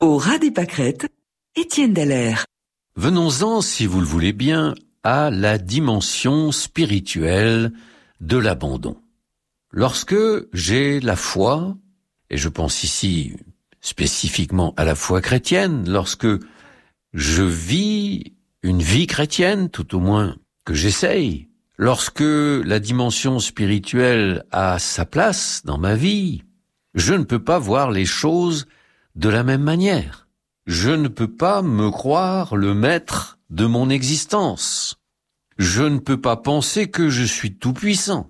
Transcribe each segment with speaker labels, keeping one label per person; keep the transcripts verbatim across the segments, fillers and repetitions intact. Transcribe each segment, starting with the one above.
Speaker 1: Au ras des pâquerettes, Étienne Dallaire.
Speaker 2: Venons-en, si vous le voulez bien, à la dimension spirituelle de l'abandon. Lorsque j'ai la foi, et je pense ici spécifiquement à la foi chrétienne, lorsque je vis une vie chrétienne, tout au moins que j'essaye, lorsque la dimension spirituelle a sa place dans ma vie, je ne peux pas voir les choses de la même manière. Je ne peux pas me croire le maître de mon existence. Je ne peux pas penser que je suis tout-puissant.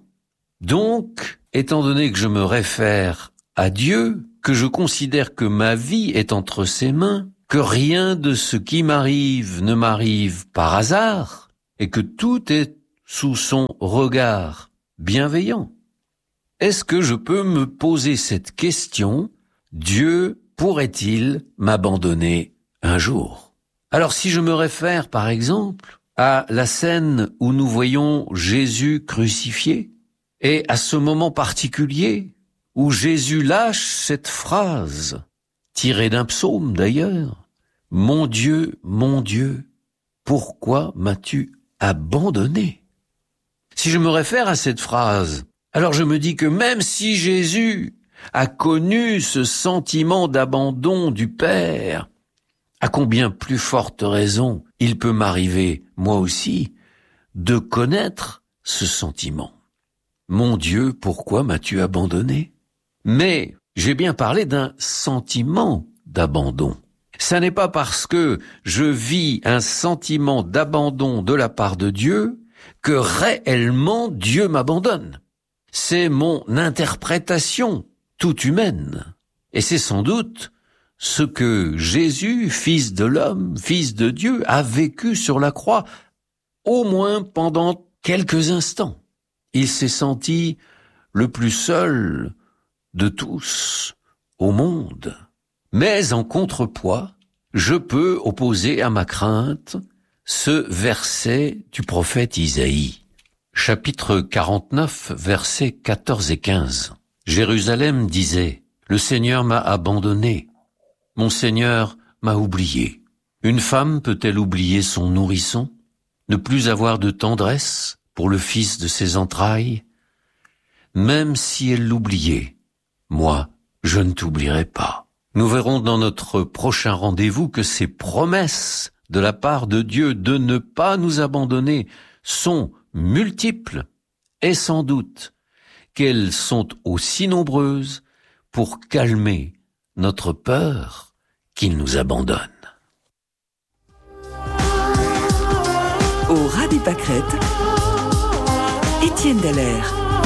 Speaker 2: Donc, étant donné que je me réfère à Dieu, que je considère que ma vie est entre ses mains, que rien de ce qui m'arrive ne m'arrive par hasard, et que tout est sous son regard bienveillant, est-ce que je peux me poser cette question, Dieu pourrait-il m'abandonner un jour? Alors si je me réfère par exemple à la scène où nous voyons Jésus crucifié, et à ce moment particulier où Jésus lâche cette phrase, tirée d'un psaume d'ailleurs, « Mon Dieu, mon Dieu, pourquoi m'as-tu abandonné ?» Si je me réfère à cette phrase, alors je me dis que même si Jésus a connu ce sentiment d'abandon du Père, à combien plus forte raison il peut m'arriver, moi aussi, de connaître ce sentiment. Mon Dieu, pourquoi m'as-tu abandonné? Mais j'ai bien parlé d'un sentiment d'abandon. Ça n'est pas parce que je vis un sentiment d'abandon de la part de Dieu que réellement Dieu m'abandonne. C'est mon interprétation toute humaine. Et c'est sans doute ce que Jésus, fils de l'homme, fils de Dieu, a vécu sur la croix, au moins pendant quelques instants. Il s'est senti le plus seul de tous au monde. Mais en contrepoids, je peux opposer à ma crainte ce verset du prophète Isaïe, chapitre quarante-neuf, versets quatorze et quinze. Jérusalem disait, « Le Seigneur m'a abandonné, mon Seigneur m'a oublié. » Une femme peut-elle oublier son nourrisson, ne plus avoir de tendresse pour le fils de ses entrailles? Même si elle l'oubliait, moi, je ne t'oublierai pas. Nous verrons dans notre prochain rendez-vous que ces promesses de la part de Dieu de ne pas nous abandonner sont multiples et sans doute qu'elles sont aussi nombreuses pour calmer notre peur qu'il nous abandonne.
Speaker 1: Au ras des pâquerettes, Étienne Dallaire.